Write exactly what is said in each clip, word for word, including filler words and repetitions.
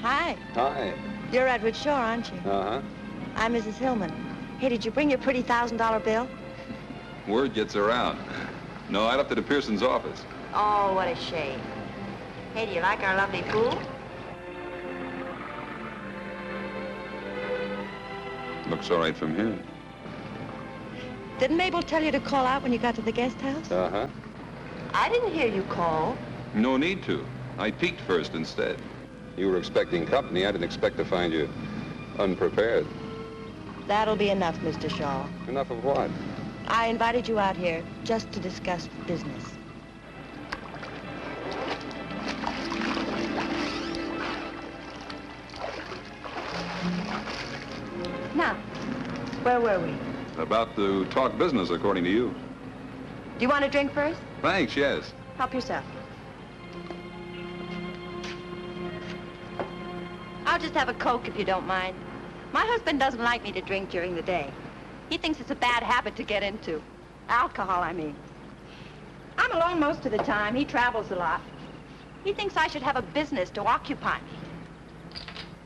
Hi. Hi. You're Edward Shore, aren't you? Uh-huh. I'm Missus Hillman. Hey, did you bring your pretty thousand dollar bill? Word gets around. No, I left it at Pearson's office. Oh, what a shame. Hey, do you like our lovely pool? Looks all right from here. Didn't Mabel tell you to call out when you got to the guest house? Uh-huh. I didn't hear you call. No need to. I peeked first instead. You were expecting company. I didn't expect to find you unprepared. That'll be enough, Mister Shaw. Enough of what? I invited you out here just to discuss business. Now, where were we? About to talk business, according to you. Do you want a drink first? Thanks, yes. Help yourself. I'll just have a Coke if you don't mind. My husband doesn't like me to drink during the day. He thinks it's a bad habit to get into. Alcohol, I mean. I'm alone most of the time. He travels a lot. He thinks I should have a business to occupy me.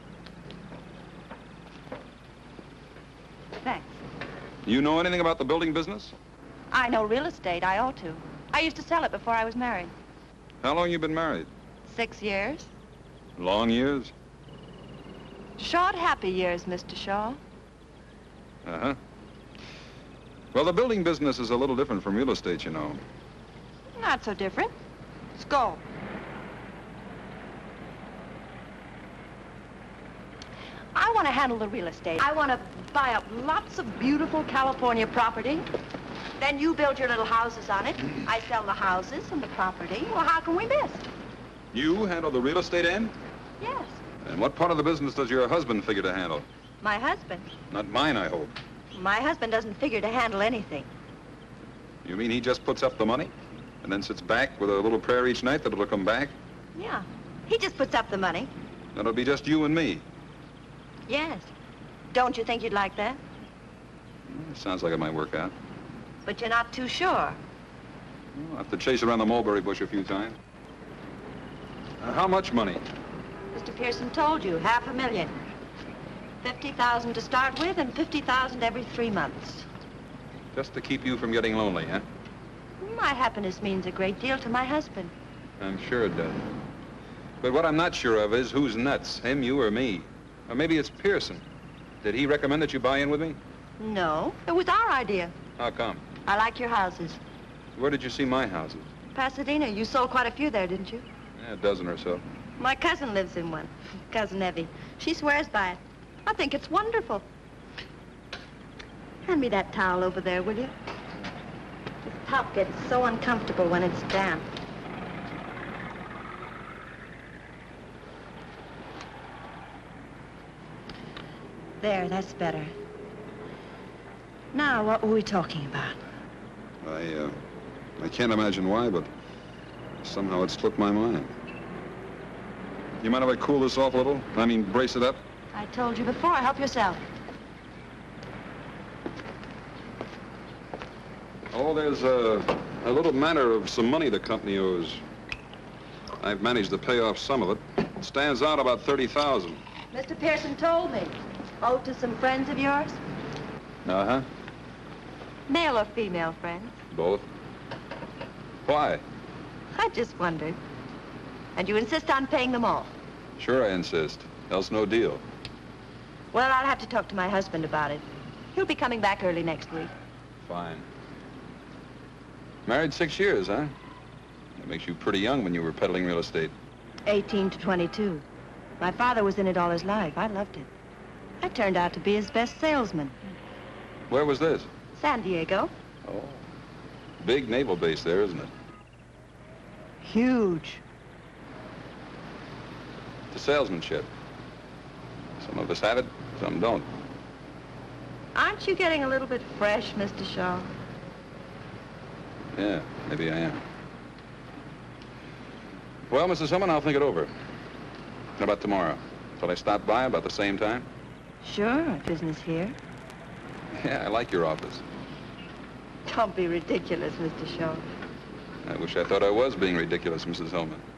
Thanks. You know anything about the building business? I know real estate. I ought to. I used to sell it before I was married. How long you been married? Six years. Long years? Short, happy years, Mister Shaw. Uh-huh. Well, the building business is a little different from real estate, you know. Not so different. Let's go. I want to handle the real estate. I want to buy up lots of beautiful California property. Then you build your little houses on it. I sell the houses and the property. Well, how can we miss? You handle the real estate end? Yes. And what part of the business does your husband figure to handle? My husband. Not mine, I hope. My husband doesn't figure to handle anything. You mean he just puts up the money and then sits back with a little prayer each night that it'll come back? Yeah. He just puts up the money. That'll be just you and me. Yes. Don't you think you'd like that? Well, sounds like it might work out. But you're not too sure. Well, I'll have to chase around the mulberry bush a few times. Uh, how much money? Mister Pearson told you, half a million. fifty thousand to start with and fifty thousand every three months. Just to keep you from getting lonely, huh? My happiness means a great deal to my husband. I'm sure it does. But what I'm not sure of is who's nuts, him, you, or me. Or maybe it's Pearson. Did he recommend that you buy in with me? No, it was our idea. How come? I like your houses. Where did you see my houses? Pasadena, you sold quite a few there, didn't you? Yeah, a dozen or so. My cousin lives in one, Cousin Evie. She swears by it. I think it's wonderful. Hand me that towel over there, will you? This top gets so uncomfortable when it's damp. There, that's better. Now, what were we talking about? I, uh, I can't imagine why, but somehow it slipped my mind. You mind if I cool this off a little? I mean, brace it up? I told you before, help yourself. Oh, there's a, a little matter of some money the company owes. I've managed to pay off some of it. It stands out about thirty thousand. Mister Pearson told me. Owed to some friends of yours? Uh-huh. Male or female friends? Both. Why? I just wondered. And you insist on paying them all? Sure I insist. Else no deal. Well, I'll have to talk to my husband about it. He'll be coming back early next week. Fine. Married six years, huh? That makes you pretty young when you were peddling real estate. eighteen to twenty-two. My father was in it all his life. I loved it. I turned out to be his best salesman. Where was this? San Diego. Oh. Big naval base there, isn't it? Huge. The salesmanship. Some of us have it, some don't. Aren't you getting a little bit fresh, Mister Shaw? Yeah, maybe I am. Well, Missus Hillman, I'll think it over. How about tomorrow? Shall I stop by about the same time? Sure, business here. Yeah, I like your office. Don't be ridiculous, Mister Shaw. I wish I thought I was being ridiculous, Missus Hillman.